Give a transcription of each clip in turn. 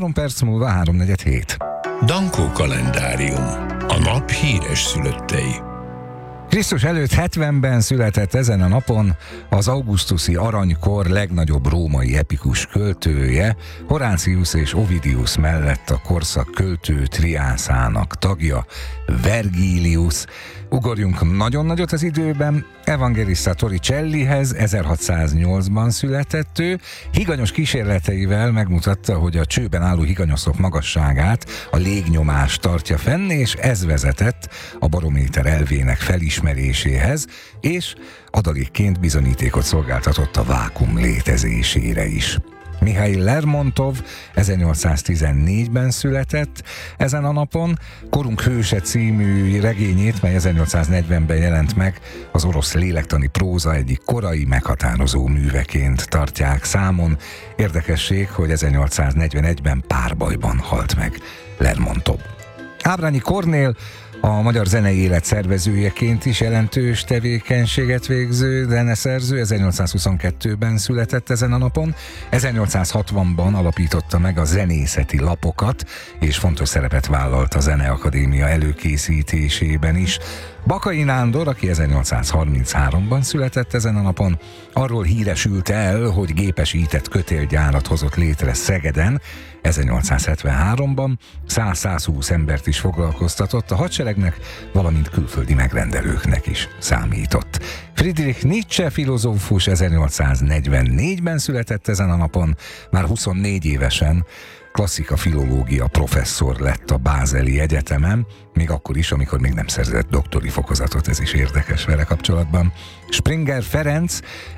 3 perc múlva 3:47. Dankó kalendárium. A nap híres szülöttei. Krisztus előtt 70-ben született ezen a napon az augusztusi aranykor legnagyobb római epikus költője, Horácius és Ovidius mellett a korszak költő triászának tagja, Vergilius. Ugorjunk nagyon nagyot az időben, Evangelista Torricellihez 1608-ban született ő. Higanyos kísérleteivel megmutatta, hogy a csőben álló higanyoszok magasságát a légnyomás tartja fenn, és ez vezetett a barométer elvének felismeréséhez, és adalékként bizonyítékot szolgáltatott a vákum létezésére is. Mihail Lermontov 1814-ben született ezen a napon. Korunk hőse című regényét, mely 1840-ben jelent meg, az orosz lélektani próza egyik korai meghatározó műveként tartják számon. Érdekesség, hogy 1841-ben párbajban halt meg Lermontov. Ábrányi Kornél a magyar zenei élet szervezőjeként is jelentős tevékenységet végző zeneszerző, 1822-ben született ezen a napon. 1860-ban alapította meg a zenészeti lapokat, és fontos szerepet vállalt a Zeneakadémia előkészítésében is. Bakai Nándor, aki 1833-ban született ezen a napon, arról híresült el, hogy gépesített kötélgyárat hozott létre Szegeden 1873-ban, 100-120 embert is foglalkoztatott, a hadseregnek, valamint külföldi megrendelőknek is számított. Friedrich Nietzsche filozófus 1844-ben született ezen a napon, már 24 évesen klasszika filológia professzor lett a Bázeli Egyetemen, még akkor is, amikor még nem szerzett doktori fokozatot, ez is érdekes vele kapcsolatban. Springer Ferenc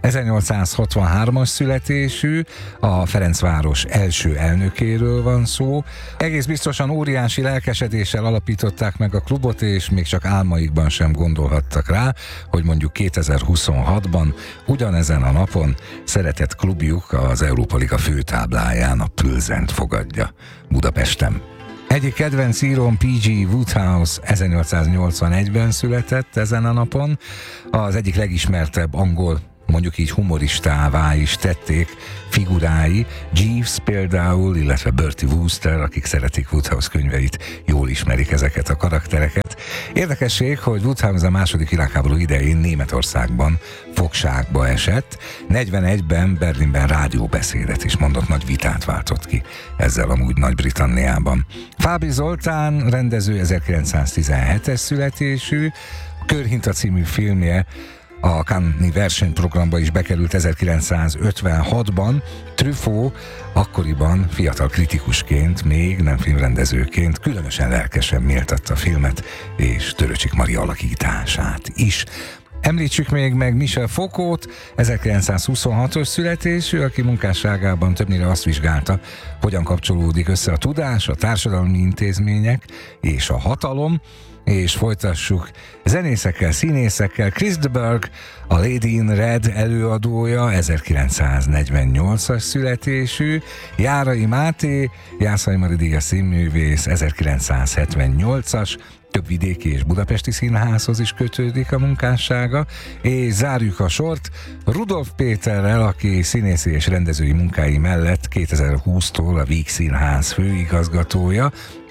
1863-as születésű, a Ferencváros első elnökéről van szó. Egész biztosan óriási lelkesedéssel alapították meg a klubot, és még csak álmaikban sem gondolhattak rá, hogy mondjuk 2026-ban ugyanezen a napon szeretett klubjuk az Európa Liga főtábláján a Plzent fogadja Budapesten. Egyik kedvenc íróm, P.G. Wodehouse 1881-ben született ezen a napon. Az egyik legismertebb angol, mondjuk így humoristává is tették figurái, Jeeves például, illetve Bertie Wooster, akik szeretik Wodehouse könyveit, jól ismerik ezeket a karaktereket. Érdekesség, hogy Wodehouse a második világháború idején Németországban fogságba esett, 41-ben Berlinben rádióbeszédet is mondott, nagy vitát váltott ki ezzel amúgy Nagy-Britanniában. Fábri Zoltán rendező 1917-es születésű, a Körhinta című filmje a Cannes-i versenyprogramba is bekerült 1956-ban. Truffaut akkoriban fiatal kritikusként, még nem filmrendezőként különösen lelkesen méltatta a filmet és Töröcsik Mari alakítását is. Említsük még meg Michel Foucault, 1926-os születésű, aki munkásságában többnyire azt vizsgálta, hogyan kapcsolódik össze a tudás, a társadalmi intézmények és a hatalom, és folytassuk zenészekkel, színészekkel. Chris de Burgh, a Lady in Red előadója, 1948-as születésű, Járai Máté, Jászai Mari díjas színművész, 1978-as, több vidéki és budapesti színházhoz is kötődik a munkássága, és zárjuk a sort Rudolf Péterrel, aki színészi és rendezői munkái mellett 2020-tól a Víg Színház főigazgatója.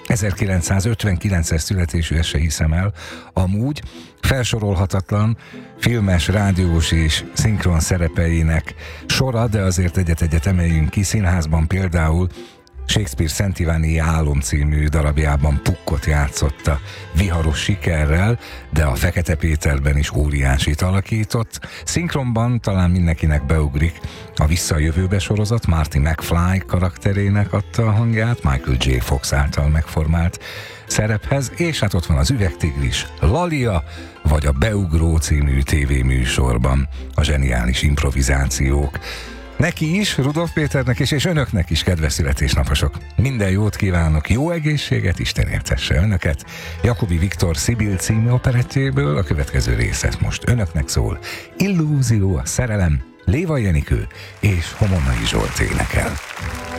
1959-es születésű, ezt se hiszem el, amúgy felsorolhatatlan filmes, rádiós és szinkron szerepeinek sora, de azért egyet-egyet emeljünk ki. Színházban például Shakespeare Szent Iváni Álom című darabjában Pukkot játszotta viharos sikerrel, de a Fekete Péterben is óriásit alakított. Szinkronban talán mindenkinek beugrik a Vissza a jövőbe sorozat, Marty McFly karakterének adta a hangját, Michael J. Fox által megformált szerephez, és hát ott van az Üvegtigris, Lalia, vagy a Beugró című tévéműsorban a zseniális improvizációk. Neki is, Rudolf Péternek is, és önöknek is, kedves születésnaposok. Minden jót kívánok, jó egészséget, Isten éltesse önöket. Jakobi Viktor Szibil című operettjéből a következő részlet most önöknek szól. Illúzió, a szerelem, Lévai Enikő és Homonnai Zsolt énekel.